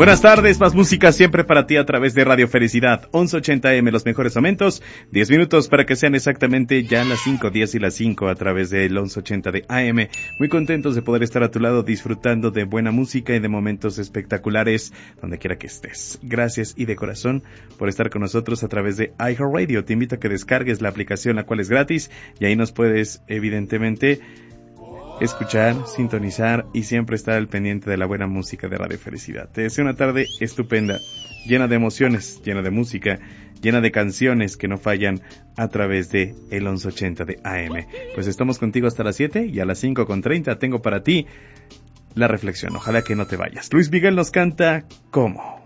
Buenas tardes, más música siempre para ti a través de Radio Felicidad, 1180 AM, los mejores momentos, 10 minutos para que sean exactamente ya las 5:10 y las 5 a través del 1180 de AM. Muy contentos de poder estar a tu lado disfrutando de buena música y de momentos espectaculares donde quiera que estés. Gracias y de corazón por estar con nosotros a través de iHeartRadio. Te invito a que descargues la aplicación, la cual es gratis, y ahí nos puedes evidentemente escuchar, sintonizar y siempre estar al pendiente de la buena música de Radio Felicidad. Te deseo una tarde estupenda, llena de emociones, llena de música, llena de canciones que no fallan a través de el 1180 de AM. Pues estamos contigo hasta las 7 y a las 5:30 tengo para ti la reflexión. Ojalá que no te vayas. Luis Miguel nos canta ¿Cómo?